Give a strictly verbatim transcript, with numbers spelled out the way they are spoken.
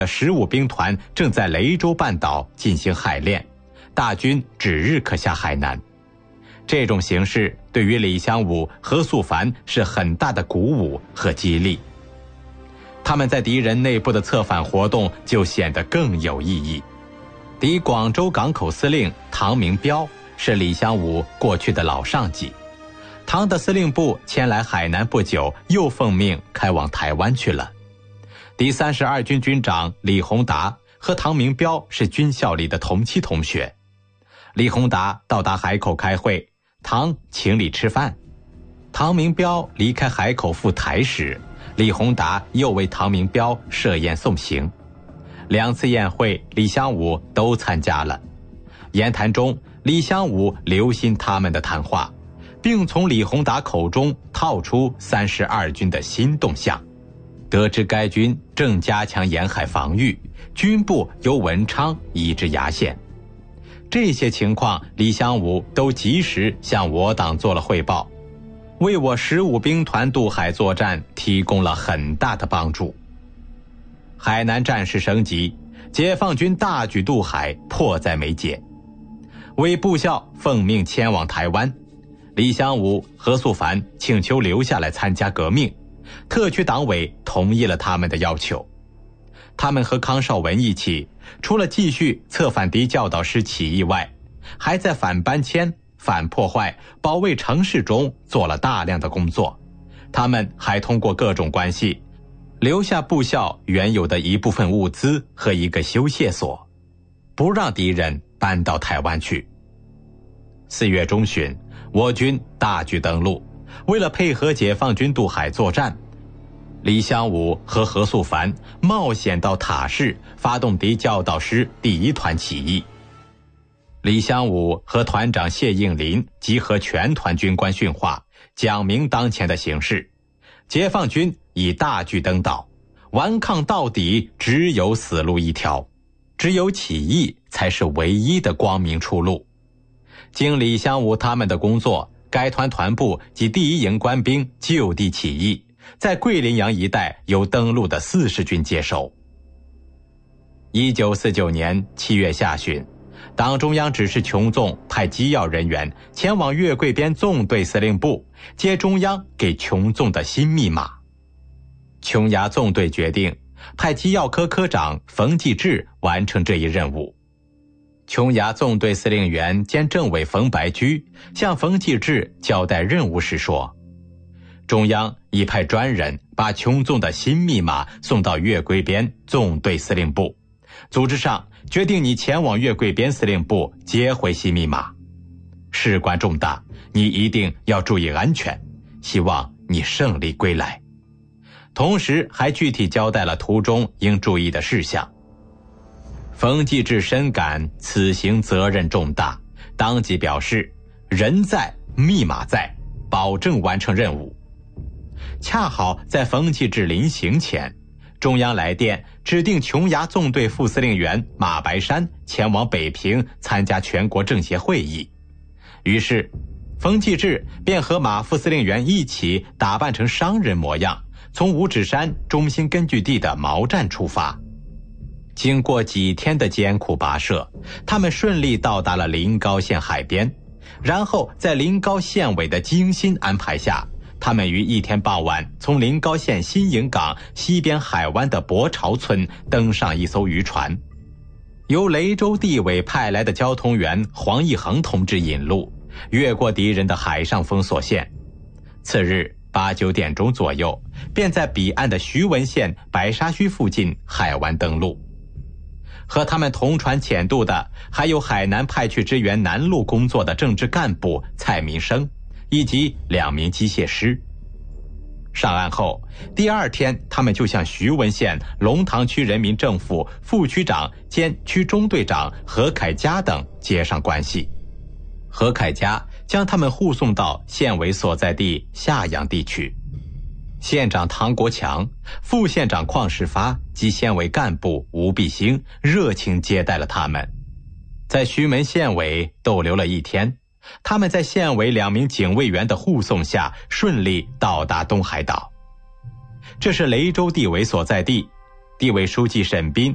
十五兵团正在雷州半岛进行海练，大军指日可下海南。这种形势对于李相武、何素凡是很大的鼓舞和激励。他们在敌人内部的策反活动就显得更有意义。敌广州港口司令唐明标是李相武过去的老上级，唐的司令部迁来海南不久，又奉命开往台湾去了。第三十二军军长李鸿达和唐明标是军校里的同期同学。李鸿达到达海口开会，唐请李吃饭。唐明标离开海口赴台时，李鸿达又为唐明标设宴送行。两次宴会，李相武都参加了。言谈中，李相武留心他们的谈话，并从李鸿达口中套出三十二军的新动向。得知该军正加强沿海防御，军部由文昌移至崖县。这些情况李相武都及时向我党做了汇报，为我十五兵团渡海作战提供了很大的帮助。海南战事升级，解放军大举渡海，迫在眉睫。为部校奉命迁往台湾，李相武、何素凡请求留下来参加革命，特区党委同意了他们的要求。他们和康绍文一起，除了继续策反敌教导师起义外，还在反搬迁、反破坏、保卫城市中做了大量的工作。他们还通过各种关系，留下部校原有的一部分物资和一个修械所，不让敌人搬到台湾去。四月中旬，我军大举登陆，为了配合解放军渡海作战，李相武和何素凡冒险到塔市发动敌教导师第一团起义。李相武和团长谢应麟集合全团军官训话，讲明当前的形势。解放军已大举登岛，顽抗到底，只有死路一条，只有起义才是唯一的光明出路。经李相武他们的工作，该团团部及第一营官兵就地起义，在桂林洋一带由登陆的四十军接手。一九四九年七月下旬，党中央指示琼纵派机要人员前往月桂边纵队司令部，接中央给琼纵的新密码。琼崖纵队决定派机要科科长冯继志完成这一任务。琼崖纵队司令员兼政委冯白驹向冯继志交代任务时说，中央已派专人把琼纵的新密码送到月桂边纵队司令部，组织上决定你前往月桂边司令部接回新密码。事关重大，你一定要注意安全，希望你胜利归来。同时还具体交代了途中应注意的事项。冯继志深感此行责任重大，当即表示人在密码在，保证完成任务。恰好在冯继志临行前，中央来电指定琼崖纵队副司令员马白山前往北平参加全国政协会议。于是冯继志便和马副司令员一起打扮成商人模样，从五指山中心根据地的毛站出发。经过几天的艰苦跋涉，他们顺利到达了临高县海边，然后在临高县委的精心安排下，他们于一天傍晚从临高县新营港西边海湾的博潮村登上一艘渔船，由雷州地委派来的交通员黄义恒同志引路，越过敌人的海上封锁线。次日八九点钟左右，便在彼岸的徐闻县白沙须附近海湾登陆。和他们同船潜渡的还有海南派去支援南路工作的政治干部蔡民生以及两名机械师。上岸后，第二天他们就向徐闻县龙塘区人民政府副区长兼区中队长何凯嘉等接上关系。何凯嘉将他们护送到县委所在地下阳地区。县长唐国强、副县长邝世发及县委干部吴必兴热情接待了他们。在徐门县委逗留了一天，他们在县委两名警卫员的护送下顺利到达东海岛。这是雷州地委所在地，地委书记沈斌